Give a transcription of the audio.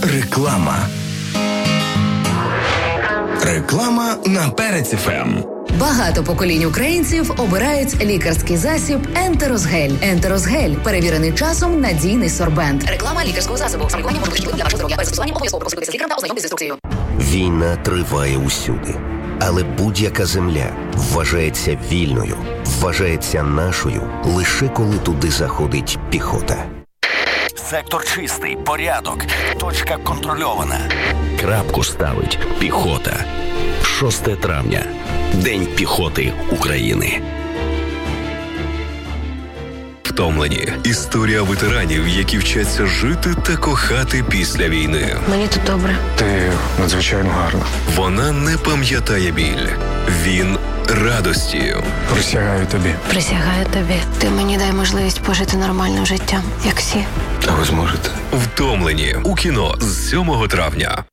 Реклама. Реклама на Перець ФМ. Багато поколінь українців обирають лікарський засіб Ентерозгель. Ентерозгель – перевірений часом надійний сорбент. Реклама лікарського засобу. Саме лікування може бути шкідливим для вашого здоров'я. Перед застосуванням обов'язково проконсультуйтеся з лікарем та ознайомтесь з інструкцією. Війна триває усюди. Але будь-яка земля вважається вільною, вважається нашою, лише коли туди заходить піхота. Сектор чистий, порядок, точка контрольована. Крапку ставить піхота. 6 травня. День піхоти України. Втомлені. Історія ветеранів, які вчаться жити та кохати після війни. Мені тут добре. Ти надзвичайно гарна. Вона не пам'ятає біль. Він радості. Присягаю тобі. Присягаю тобі. Ти мені дай можливість пожити нормальним життям, як всі. А ви зможете? Втомлені. У кіно з 7 травня.